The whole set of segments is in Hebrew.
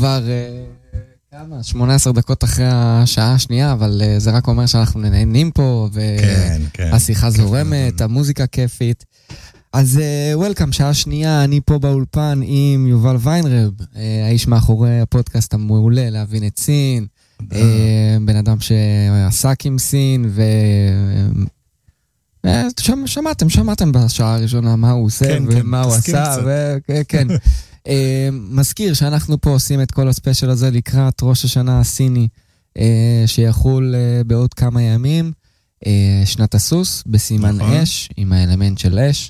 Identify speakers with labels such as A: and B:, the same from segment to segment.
A: כבר כמה? 18 דקות אחרי השעה השנייה, אבל זה רק אומר שאנחנו נהנים פה, והשיחה זורמת, המוזיקה כיפית. אז וולקאם, שעה שנייה, אני פה באולפן עם יובל ויינרב, האיש מאחורי הפודקאסט המעולה, להבין את סין, בן אדם שעסק עם סין, שמעתם בשעה הראשונה מה הוא עושה ומה הוא עשה, וכן. מזכיר שאנחנו פה עושים את כל הספיישל הזה לקראת ראש השנה הסיני, שיחול בעוד כמה ימים, שנת הסוס, בסימן אש, עם האלמנט של אש.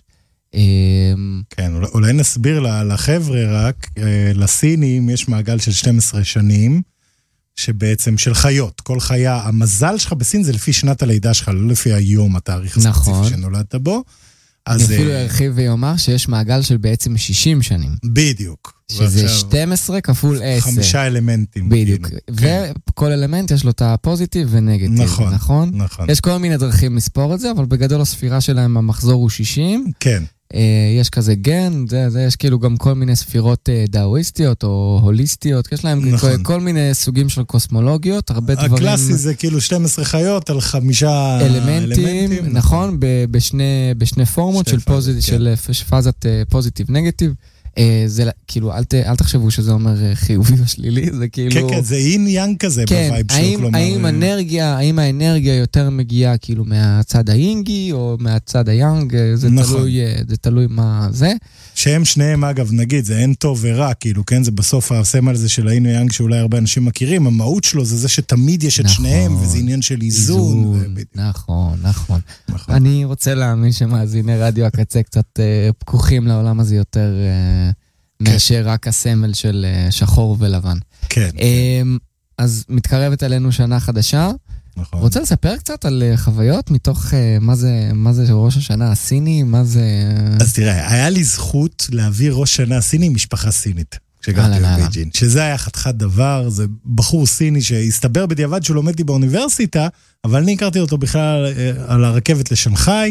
B: כן, אולי נסביר לחבר'ה רק, לסינים יש מעגל של 12 שנים, שבעצם של חיות, כל חיה, המזל שלך בסין זה לפי שנת הלידה שלך, לא לפי היום התאריך הספציפי שנולדת בו.
A: אני אפילו הרחיב ויאמר שיש מעגל של בעצם 60 שנים.
B: בדיוק.
A: שזה 12 כפול 10.
B: 5 אלמנטים.
A: בדיוק. וכל אלמנט יש לו את הפוזיטיב ונגטיב. נכון?
B: נכון.
A: יש כל מיני דרכים לספור את זה, אבל בגדול הספירה שלהם המחזור הוא 60.
B: כן.
A: יש כזה גן, יש כאילו גם כל מיני ספירות דאואיסטיות או הוליסטיות, יש להם כל מיני סוגים של קוסמולוגיות, הרבה דברים.
B: הקלאסי זה כאילו 12 חיות על 5 אלמנטים.
A: נכון, בשני פורמות של פאזת פוזיטיב נגטיב. זה כאילו, אל תחשבו שזה אומר חיובי או שלילי, זה כאילו...
B: כן, זה אין יאנג כזה בווייב שלו.
A: האם האנרגיה יותר מגיעה כאילו מהצד האינגי, או מהצד היאנג, זה תלוי מה זה.
B: שהם שניהם, אגב, נגיד, זה אין טוב ורע, כאילו, כן, זה בסוף הסמל הזה של האין יאנג, שאולי הרבה אנשים מכירים, המהות שלו זה זה שתמיד יש את שניהם, וזה עניין של איזון.
A: נכון. אני רוצה להאמין שמאזיני רדיו הקצה קצת פקוחים לעולם הזה יותר... מאשר רק הסמל של שחור ולבן.
B: כן.
A: אז מתקרבת עלינו שנה חדשה.
B: נכון.
A: רוצה לספר קצת על חוויות מתוך מה זה ראש השנה הסיני, מה זה...
B: אז תראה, היה לי זכות להעביר ראש שנה הסיני עם משפחה סינית, כשגרתי בבייג'ין. שזה היה חתיכת דבר, זה בחור סיני שהסתבר בדיעבד שהוא לומד לי באוניברסיטה, אבל אני הכרתי אותו בכלל על הרכבת לשנגחאי,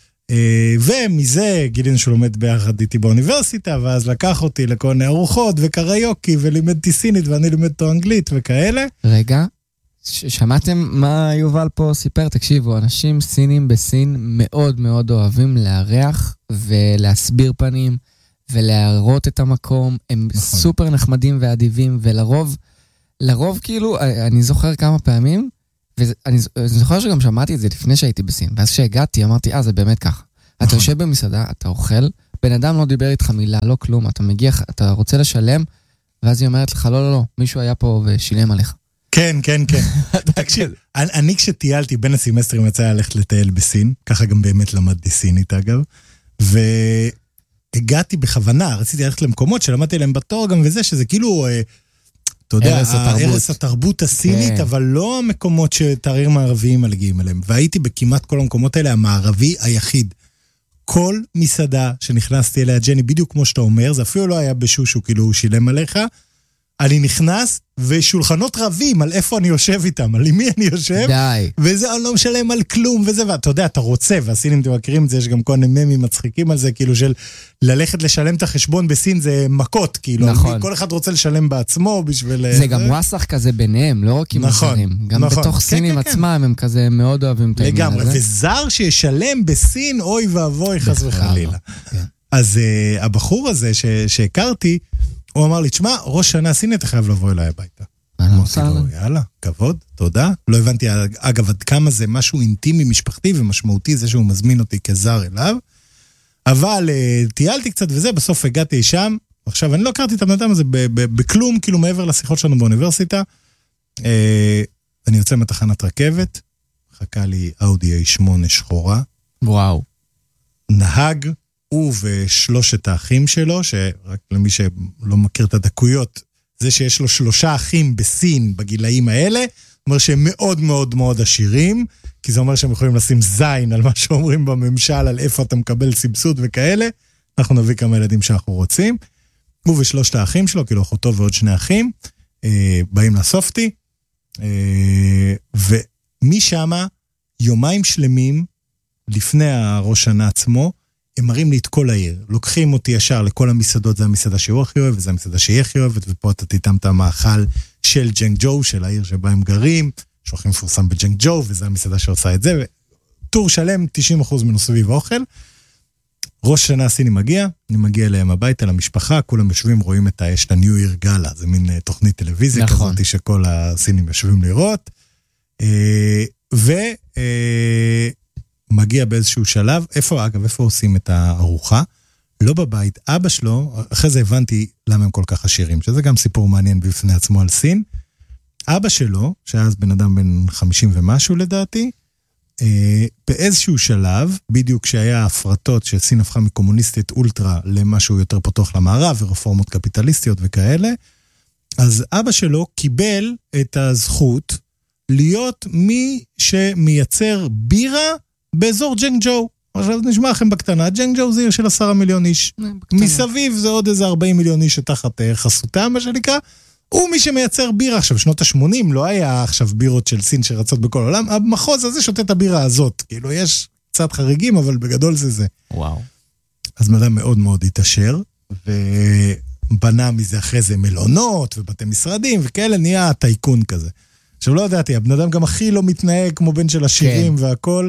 B: ומזה גילינו שהוא לומד ביחד איתי באוניברסיטה, ואז לקח אותי לכל מיני ארוחות וקריוקי, ולימדתי סינית ואני לימדתי אנגלית וכאלה.
A: רגע, שמעתם מה יובל פה סיפר? תקשיבו, אנשים סינים בסין מאוד מאוד אוהבים לארח ולהסביר פנים ולהראות את המקום, הם סופר נחמדים ואדיבים, ולרוב כאילו, אני זוכר כמה פעמים, ואני זוכר שגם שמעתי את זה לפני שהייתי בסין, ואז שהגעתי אמרתי, זה באמת ככה. אתה יושב במסעדה, אתה אוכל, בן אדם לא דיבר איתך מילה, לא כלום, אתה מגיע, אתה רוצה לשלם, ואז היא אומרת לך, לא, מישהו היה פה ושילם עליך.
B: כן. תקשיב, אני כשטיילתי בין הסמסטרים יצא ללכת לטייל בסין, ככה גם באמת למדתי סינית אגב, והגעתי בכוונה, רציתי ללכת למקומות שלמדתי להם בתור גם וזה, שזה כאילו... אתה יודע, ערש התרבות הסינית, אבל לא המקומות שתארים מערביים מלגיעים אליהם. והייתי בכמעט כל המקומות האלה, המערבי היחיד. כל מסעדה שנכנסתי אליה, ג'ני, בדיוק כמו שאתה אומר, זה אפילו לא היה בשושו, כאילו הוא שילם עליך, אני נכנס, ושולחנות רבים על איפה אני יושב איתם, על מי אני יושב, וזה אני לא משלם על כלום, וזה, ואתה יודע, אתה רוצה, והסינים אתם מכירים את זה, יש גם כל מיני ממים מצחיקים על זה, כאילו של ללכת לשלם את החשבון בסין, זה מכות, כאילו, כל אחד רוצה לשלם בעצמו, בשביל...
A: זה גם ווסח כזה ביניהם, לא רק עם הזרים, גם בתוך סינים עצמם, הם כזה מאוד אוהבים את העניין הזה.
B: לגמרי, וזר שישלם בסין, אוי ואבוי, חס וחלילה. אז הבחור הזה שהכרתי, הוא אמר לי, תשמע, ראש שנה הסינית, אתה חייב לבוא אליי הביתה. אמרתי לו, יאללה, כבוד, תודה. לא הבנתי, אגב, עד כמה זה משהו אינטימי, משפחתי ומשמעותי, זה שהוא מזמין אותי כזר אליו. אבל טיילתי קצת וזה, בסוף הגעתי שם. עכשיו, אני לא הכרתי את הבן אדם הזה בכלום, כאילו מעבר לשיחות שלנו באוניברסיטה. אני יוצא מתחנת רכבת, חכה לי אאודי A8 שחורה.
A: וואו.
B: נהג, הוא ושלושת האחים שלו, שרק למי שלא מכיר את הדקויות, זה שיש לו 3 אחים בסין בגילאים האלה, אומר שהם מאוד מאוד מאוד עשירים, כי זה אומר שהם יכולים לשים זין על מה שאומרים בממשל, על איפה אתה מקבל סבסוד וכאלה, אנחנו נביא כמה ילדים שאנחנו רוצים, הוא ושלושת האחים שלו, כאילו אחותו ועוד 2 אחים, באים לאסוף אותי, ומשם יומיים שלמים, לפני הראש שנה עצמו, הם מראים לי את כל העיר, לוקחים אותי ישר לכל המסעדות, זה המסעדה שהוא הכי אוהב, וזה המסעדה שהיא הכי אוהבת, ופה אתה תיתם את המאכל של ג'נגג'ו, של העיר שבה הם גרים, שהולכים מפורסם בג'נגג'ו, וזה המסעדה שעושה את זה, וטור שלם, 90% ממנו סביב האוכל. ראש השנה הסיני מגיע, אני מגיע אליהם הביתה, למשפחה, כולם יושבים, רואים יש את ה-New Year Gala, זה מין תוכנית טלוויזיה כזאת, שכל הסינים יושבים לראות, מגיע באיזשהו שלב, איפה עושים את הארוחה? לא בבית, אבא שלו, אחרי זה הבנתי למה הם כל כך עשירים, שזה גם סיפור מעניין בפני עצמו על סין. אבא שלו, שהיה אז בן אדם בן 50 ומשהו לדעתי, באיזשהו שלב, בדיוק כשהיה הפרטות שסין הפכה מקומוניסטית אולטרה למשהו יותר פתוח למערב, ורפורמות קפיטליסטיות וכאלה, אז אבא שלו קיבל את הזכות להיות מי שמייצר בירה, באזור ג'נגג'ו. עכשיו נשמע לכם בקטנה, ג'נגג'ו זה עיר של 10 מיליון איש. מסביב זה עוד איזה 40 מיליון איש שתחת חסותם, מה שנקרא. הוא מי שמייצר בירה. עכשיו, שנות ה-80 לא היה עכשיו בירות של סין שרצות בכל העולם. המחוז הזה שותה את הבירה הזאת. כאילו, יש קצת חריגים, אבל בגדול זה.
A: וואו.
B: אז מדע מאוד מאוד התעשר, ובנה מזה אחרי זה מלונות ובתי משרדים, וכאלה נהיה טייקון כזה. עכשיו, לא ידעתי, הבן אדם גם הכי לא מתנהג כמו בן של השירים והכל,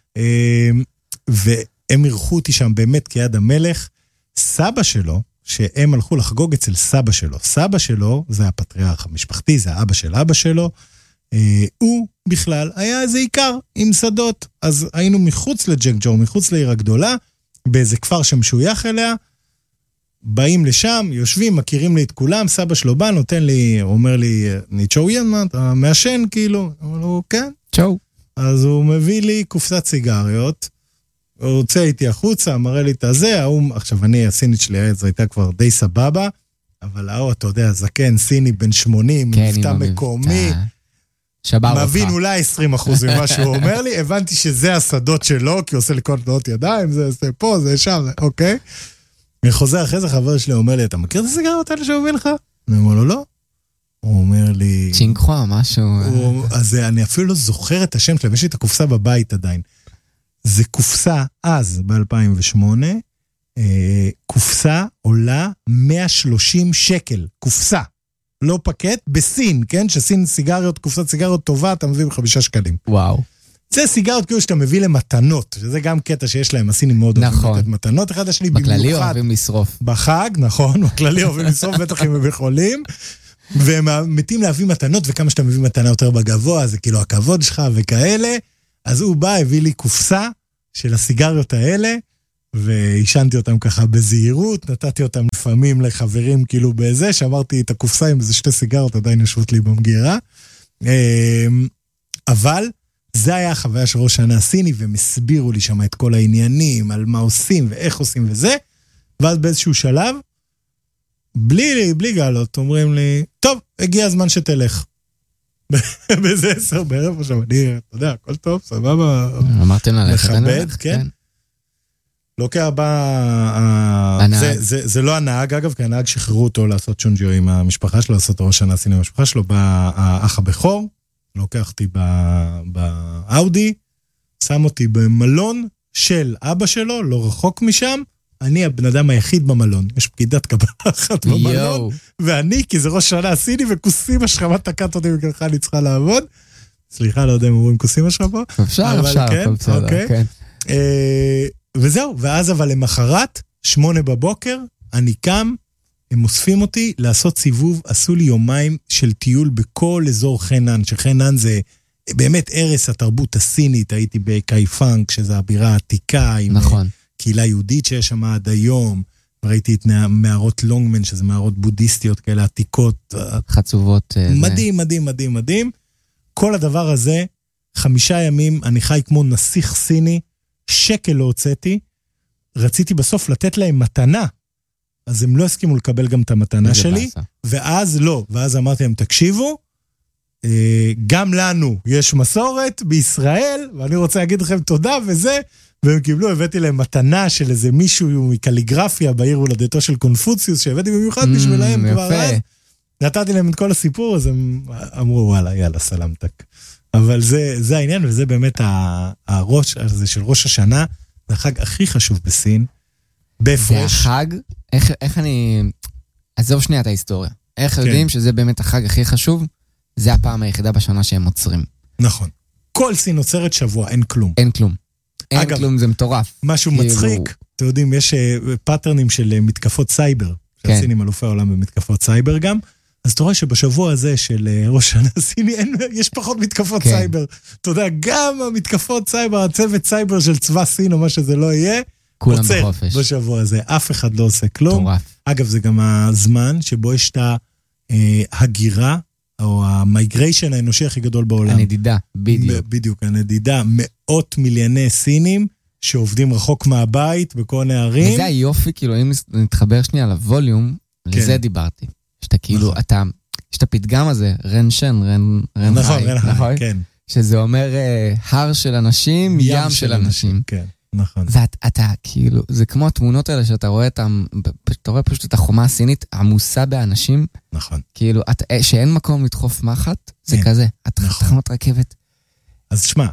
B: והם ערכו אותי שם באמת כיד המלך. סבא שלו, שהם הלכו לחגוג אצל סבא שלו, סבא שלו, זה הפטריארך המשפחתי, זה האבא של אבא שלו, הוא בכלל היה איזה עיקר עם שדות, אז היינו מחוץ לג'נגג'ו, מחוץ לעיר הגדולה, באיזה כפר שמשוייך אליה, באים לשם, יושבים, מכירים לי את כולם, סבא שלו בא, נותן לי, אומר לי, ניצ'ויין, מה, אתה מעשן כאילו? אומר לו, כן.
A: צ'ו.
B: אז הוא מביא לי קופסת סיגריות, הוא רוצה איתי החוצה, מראה לי את הזה, עכשיו אני, הסינית שלי הייתה כבר די סבבה, אבל אתה יודע, זקן סיני בן 80, מבטא מקומי, מבין אולי 20% ממה שהוא אומר לי, הבנתי שזה השדות שלו, כי הוא עושה לי כל תנועות ידיים, זה פה, זה שם, אוקיי? אני חוזר אחרי זה, חבר שלי אומר לי, אתה מכיר את הסיגריות האלה שהוא מביא לך? אני אומר לו, לא. הוא אומר לי...
A: צ'ינקחua, משהו...
B: אז אני אפילו לא זוכר את השם שלהם, יש לי את הקופסה בבית עדיין. זה קופסה, אז ב-2008, קופסה עולה 130 שקל, קופסה, לא פקט, בסין, כן? שסין סיגריות, קופסת סיגריות טובה, אתה מביא ב5 שקלים.
A: וואו.
B: זה סיגריות כאילו שאתה מביא למתנות, שזה גם קטע שיש להם, הסינים מאוד אוהבים לתת מתנות, אחד השני במיוחד.
A: בכללי אוהבים לשרוף.
B: בחג, נכון, בכללי אוהבים לשרוף, בטח אם הם יכולים, והם מתים להביא מתנות, וכמה שאתה מביא מתנה יותר בגבוה, זה כאילו הכבוד שלך וכאלה, אז הוא בא, הביא לי קופסה של הסיגריות האלה, והשנתי אותם ככה בזהירות, נתתי אותם לפעמים לחברים כאילו בזה, שאמרתי את הקופסה עם איזה 2 סיגרות, עדיין יושבות לי במגירה, אבל זה היה החוויה של ראש השנה הסיני, והם הסבירו לי שם את כל העניינים, על מה עושים ואיך עושים וזה, ואז באיזשהו שלב, בלי גלות, אומרים לי, טוב, הגיע הזמן שתלך. באיזה 10 בערב, עכשיו אני, אתה יודע, הכל טוב, סבבה.
A: אמרתם ללכת,
B: מכבד, כן. לוקח זה לא הנהג, אגב, כי הנהג שחררו אותו לעשות צ'ונג'יו עם המשפחה שלו, לעשות ראש השנה הסיני עם המשפחה שלו, בא האח הבכור, לוקח אותי באאודי, שם אותי במלון של אבא שלו, לא רחוק משם, אני הבן אדם היחיד במלון, יש פקידת קבלה אחת במלון, ואני, כי זה ראש השנה הסיני, וכוסים השכמה תקעת אותי וככה אני צריכה לעבוד, סליחה, לא יודע אם אומרים כוסים השכמה,
A: אפשר, כן.
B: וזהו, ואז אבל למחרת, 8 בבוקר, אני קם, הם אוספים אותי לעשות סיבוב, עשו לי יומיים של טיול בכל אזור חנן, שחנן זה באמת ערש התרבות הסינית, הייתי בקייפנג, שזה הבירה העתיקה, עם
A: נכון.
B: קהילה יהודית שיש שם עד היום, ראיתי את מערות לונגמן, שזה מערות בודהיסטיות כאלה עתיקות.
A: חצובות.
B: מדהים, מדהים, מדהים, מדהים. כל הדבר הזה, 5 ימים, אני חי כמו נסיך סיני, שקל לא הוצאתי, רציתי בסוף לתת להם מתנה, אז הם לא הסכימו לקבל גם את המתנה שלי, ואז לא, ואז אמרתי להם, תקשיבו, גם לנו יש מסורת בישראל, ואני רוצה להגיד לכם תודה וזה, והם קיבלו, הבאתי להם מתנה של איזה מישהו מקליגרפיה בעיר הולדתו של קונפוציוס, שהבאתי במיוחד בשבילהם כבר אז, נתתי להם את כל הסיפור, אז הם אמרו, וואלה, יאללה, סלמתק. אבל זה העניין, וזה באמת הראש הזה של ראש השנה, זה החג הכי חשוב בסין. בהפרש.
A: זה החג? איך אני... עזוב שנייה את ההיסטוריה. איך יודעים שזה באמת החג הכי חשוב? זה הפעם היחידה בשנה שהם עוצרים.
B: נכון. כל סין עוצרת שבוע, אין כלום.
A: אין כלום. אין כלום, זה מטורף.
B: משהו מצחיק, אתם יודעים, יש פאטרנים של מתקפות סייבר, שהסינים אלופי העולם במתקפות סייבר גם, אז אתה רואה שבשבוע הזה של ראש שנה סיני, יש פחות מתקפות סייבר. אתה יודע, גם המתקפות סייבר, הצוות סייבר של צבא סין, או מה שזה לא יהיה, עוצר בשבוע הזה. אף אחד לא עושה כלום. אגב, זה גם הזמן שבו יש את ההגירה, או המייגריישן האנושי הכי גדול בעולם.
A: הנדידה, בדיוק.
B: בדיוק, הנדידה. מאות מיליוני סינים שעובדים רחוק מהבית בכל מיני ערים.
A: וזה היופי, כאילו, אם נתחבר שנייה לווליום, לזה דיברתי. שאתה כאילו, יש את הפתגם הזה, רן שן, רן חי, נכון?
B: כן.
A: שזה אומר הר של אנשים, ים של אנשים.
B: כן, נכון.
A: ואתה כאילו, זה כמו התמונות האלה שאתה רואה אתה רואה פשוט את החומה הסינית עמוסה באנשים.
B: נכון.
A: כאילו, שאין מקום לדחוף מחט, זה כזה, התחנות רכבת.
B: אז תשמע,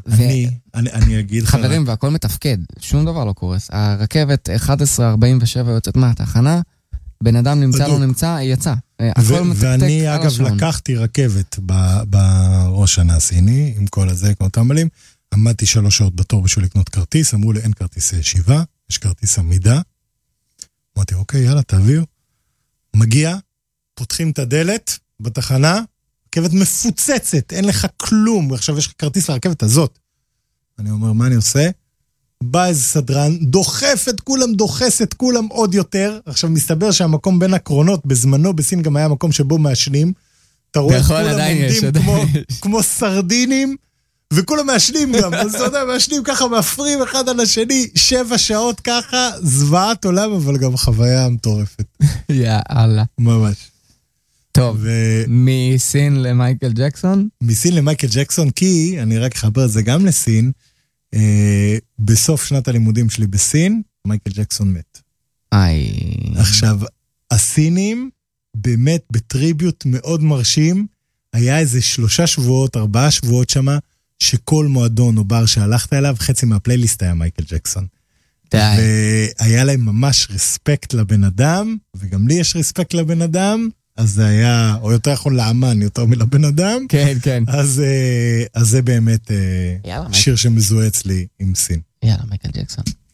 B: אני אגיד לך...
A: חברים, והכל מתפקד, שום דבר לא קורס. הרכבת 11:47 יוצאת מהתחנה, בן אדם נמצא, לא נמצא, יצא.
B: ואני אגב לקחתי רכבת בראש שנה הסיני, עם כל הזה, כמו תמלים, עמדתי 3 שעות בתור בשביל לקנות כרטיס, אמרו לי אין כרטיסי ישיבה, יש כרטיס עמידה. אמרתי, אוקיי, יאללה, תביאו. מגיע, פותחים את הדלת בתחנה, רכבת מפוצצת, אין לך כלום, עכשיו יש לך כרטיס לרכבת הזאת. אני אומר, מה אני עושה? בא איזה סדרן, דוחף את כולם, דוחס את כולם עוד יותר. עכשיו מסתבר שהמקום בין הקרונות, בזמנו בסין גם היה מקום שבו מעשנים. אתה רואה את כולם עומדים כמו סרדינים, וכולם מעשנים גם. אז אתה יודע, מעשנים ככה, מפרים אחד על השני, 7 שעות ככה, זוועת עולם, אבל גם חוויה מטורפת.
A: יאללה.
B: ממש.
A: טוב, מסין למייקל ג'קסון?
B: מסין למייקל ג'קסון, כי אני רק אחבר את זה גם לסין, בסוף שנת הלימודים שלי בסין, מייקל ג'קסון מת. עכשיו, הסינים באמת בטריביוט מאוד מרשים, היה איזה 3 שבועות, 4 שבועות שמה, שכל מועדון או בר שהלכת אליו, חצי מהפלייליסט היה מייקל ג'קסון. והיה להם ממש רספקט לבן אדם, וגם לי יש רספקט לבן אדם, אז זה היה, או יותר יכול לאמן, יותר מלבן אדם.
A: כן, כן.
B: אז זה באמת שיר שמזוהה אצלי עם סין.
A: יאללה, מייקל ג'קסון.